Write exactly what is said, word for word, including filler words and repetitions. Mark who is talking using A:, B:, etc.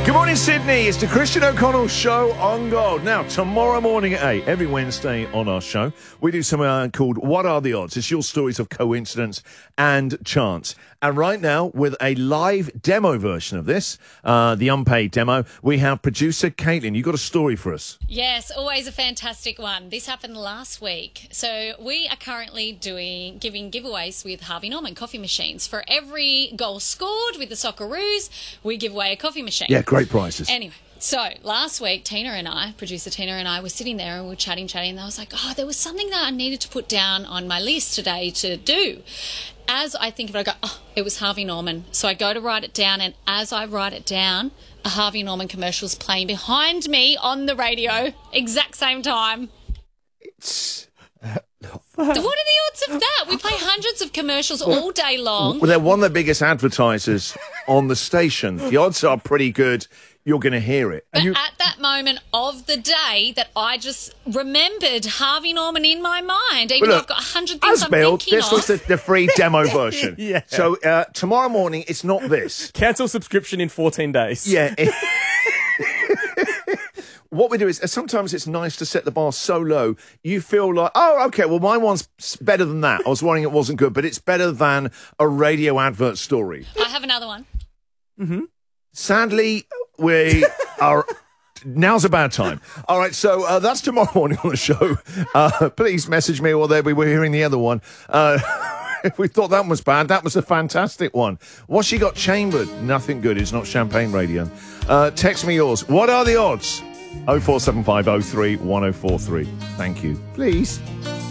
A: Good morning, Sydney. It's the Christian O'Connell Show on Gold. Now, tomorrow morning at eight, every Wednesday on our show, we do something uh, called What Are the Odds? It's your stories of coincidence and chance. And right now, with a live demo version of this, uh, the unpaid demo, we have producer Caitlin. You got a story for us?
B: Yes, always a fantastic one. This happened last week. So we are currently doing giving giveaways with Harvey Norman coffee machines. For every goal scored with the Socceroos, we give away a coffee machine.
A: Yeah, great prizes.
B: Anyway, so last week, Tina and I, producer Tina and I, were sitting there and we were chatting, chatting, and I was like, oh, there was something that I needed to put down on my list today to do. As I think of it, I go, oh, it was Harvey Norman. So I go to write it down, and as I write it down, a Harvey Norman commercial is playing behind me on the radio, exact same time.
A: It's...
B: What are the odds of that? We play hundreds of commercials all day long.
A: Well, they're one of the biggest advertisers on the station. The odds are pretty good you're going to hear it.
B: But
A: you...
B: at that moment of the day that I just remembered Harvey Norman in my mind, even
A: well,
B: though I've got a hundred things I'm
A: Bill,
B: thinking
A: this
B: of.
A: was the, the free demo version.
C: Yeah.
A: So uh, tomorrow morning, it's not this.
C: Cancel subscription in fourteen days.
A: Yeah. It... What we do is, uh, sometimes it's nice to set the bar so low, you feel like, oh, okay, well, my one's better than that. I was worrying it wasn't good, but it's better than a radio advert story.
B: I have another one.
C: Mm-hmm.
A: Sadly, we are... Now's a bad time. All right, so uh, that's tomorrow morning on the show. Uh, please message me, or there we were hearing the other one. Uh, if we thought that one was bad, that was a fantastic one. What's she got chambered? Nothing good. It's not champagne radio. Uh, text me yours. What are the odds? oh four seven five oh three one oh four three. Thank you. Please.